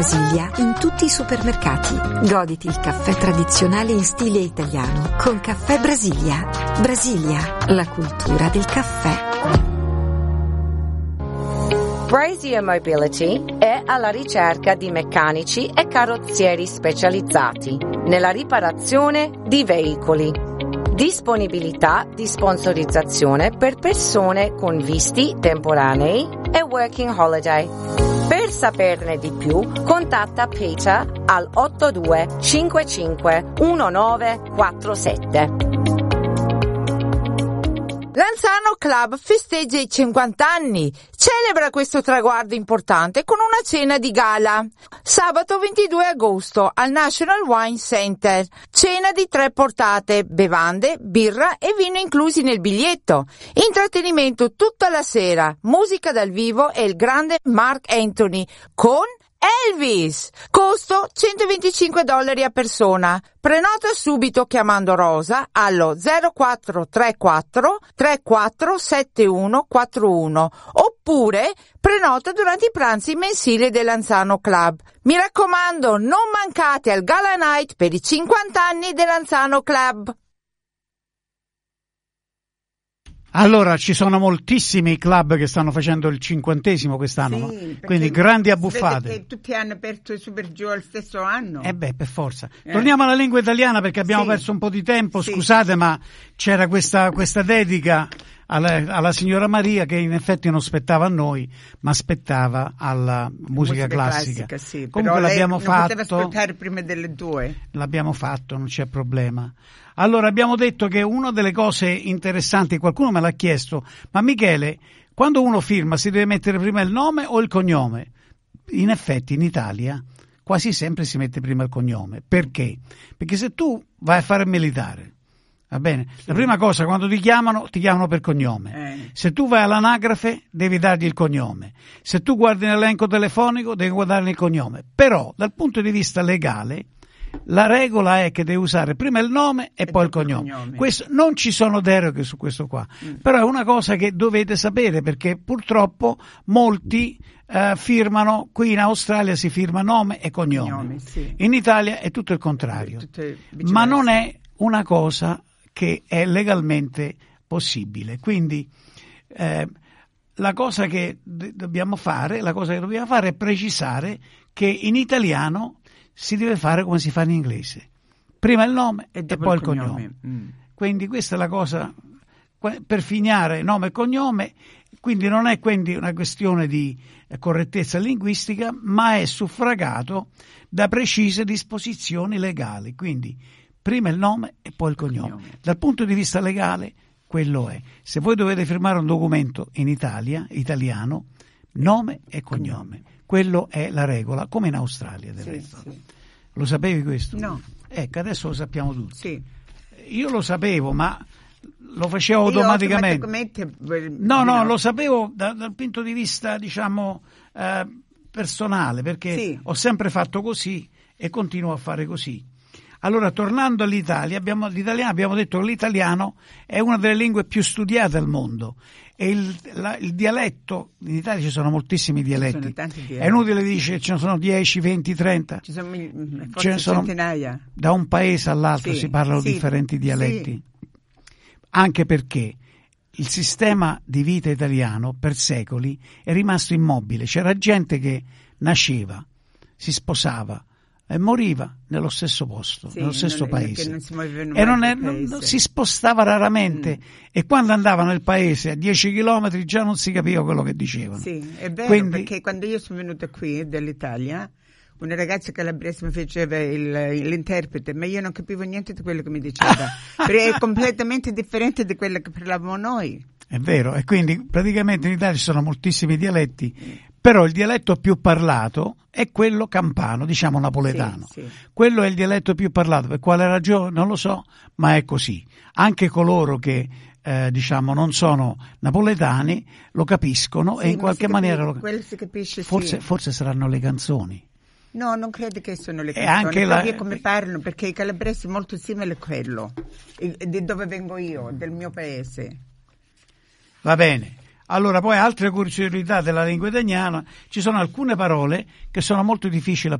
Brasilia in tutti i supermercati. Goditi il caffè tradizionale in stile italiano con Caffè Brasilia. Brasilia, la cultura del caffè. Brazier Mobility è alla ricerca di meccanici e carrozzieri specializzati nella riparazione di veicoli. Disponibilità di sponsorizzazione per persone con visti temporanei e working holiday. Per saperne di più, contatta Peter al 8255 1947. Lanzano Club festeggia i 50 anni. Celebra questo traguardo importante con una cena di gala. Sabato 22 agosto al National Wine Center. Cena di 3 portate, bevande, birra e vino inclusi nel biglietto. Intrattenimento tutta la sera, musica dal vivo e il grande Mark Anthony con Elvis. Costo $125 a persona. Prenota subito chiamando Rosa allo 0434 347141 oppure prenota durante i pranzi mensili dell'Anzano Club. Mi raccomando, non mancate al Gala Night per i 50 anni dell'Anzano Club. Allora, ci sono moltissimi club che stanno facendo il 50° quest'anno, sì, quindi grandi abbuffate. Che tutti hanno aperto super giù al stesso anno. Per forza. Torniamo alla lingua italiana perché abbiamo perso un po' di tempo, scusate, ma c'era questa dedica alla signora Maria che in effetti non spettava a noi, ma spettava alla musica classica. Sì, comunque però l'abbiamo fatto. Poteva ascoltare prima delle 2. L'abbiamo fatto, non c'è problema. Allora, abbiamo detto che una delle cose interessanti, qualcuno me l'ha chiesto, ma Michele, quando uno firma si deve mettere prima il nome o il cognome? In effetti in Italia quasi sempre si mette prima il cognome. Perché? Perché se tu vai a fare il militare, va bene? Sì. La prima cosa, quando ti chiamano per cognome. Se tu vai all'anagrafe, devi dargli il cognome. Se tu guardi l'elenco telefonico, devi guardare il cognome. Però, dal punto di vista legale, la regola è che devi usare prima il nome e poi il cognome. Questo, non ci sono deroghe su questo qua, però è una cosa che dovete sapere perché purtroppo molti firmano, qui in Australia si firma nome e cognome. Sì. In Italia è tutto il contrario, ma non è una cosa che è legalmente possibile. Quindi la cosa che dobbiamo fare è precisare che in italiano si deve fare come si fa in inglese, prima il nome e poi il cognome. Quindi questa è la cosa per finiare nome e cognome, quindi non è quindi una questione di correttezza linguistica, ma è suffragato da precise disposizioni legali, quindi prima il nome e poi il cognome. Dal punto di vista legale quello è. Se voi dovete firmare un documento in italiano, nome e cognome. Quello è la regola, come in Australia del resto. Sì. Lo sapevi questo? No. Ecco, adesso lo sappiamo tutti. Sì. Io lo sapevo, ma lo facevo automaticamente. No, lo sapevo dal punto di vista, diciamo, personale, perché ho sempre fatto così e continuo a fare così. Allora, tornando all'Italia, abbiamo detto che l'italiano è una delle lingue più studiate al mondo e il dialetto, in Italia ci sono moltissimi dialetti, ci sono tanti dialetti. È inutile dire ce ne sono 10, 20, 30, ce ne sono centinaia. Da un paese all'altro si parlano differenti dialetti, anche perché il sistema di vita italiano per secoli è rimasto immobile. C'era gente che nasceva, si sposava e moriva nello stesso posto, nello stesso paese, non si non si spostava raramente e quando andava nel paese a 10 chilometri già non si capiva quello che dicevano. Sì, è vero, perché quando io sono venuta qui dall'Italia, una ragazza calabrese mi faceva l'interprete, ma io non capivo niente di quello che mi diceva, perché è completamente differente di quello che parlavamo noi. È vero, e quindi praticamente in Italia ci sono moltissimi dialetti, però il dialetto più parlato è quello campano, diciamo napoletano. Sì. Quello è il dialetto più parlato, per quale ragione non lo so, ma è così. Anche coloro che diciamo non sono napoletani lo capiscono e in qualche maniera quello si capisce. Forse saranno le canzoni. No, non credo che sono le canzoni, proprio come parlano, perché i calabresi sono molto simili a quello di dove vengo io, del mio paese. Va bene. Allora, poi altre curiosità della lingua italiana, ci sono alcune parole che sono molto difficili